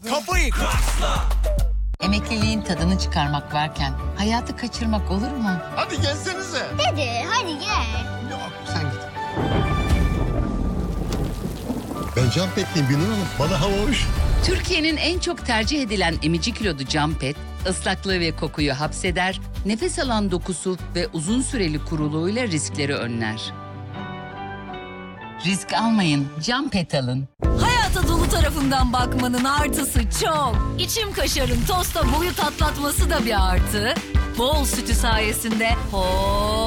Kafayı Emekliliğin tadını çıkarmak varken hayatı kaçırmak olur mu? Hadi gelsenize. Dede hadi gel. Yok sen git. Ben Campetliyim Gülün Hanım. Bana hava hoş. Türkiye'nin en çok tercih edilen emici kilodu Campet, ıslaklığı ve kokuyu hapseder, nefes alan dokusu ve uzun süreli kuruluğuyla riskleri önler. Risk almayın, Campet alın. Hayata dolu tarafından bakmanın artısı çok. İçim kaşarın tosta boyut atlatması da bir artı. Bol sütü sayesinde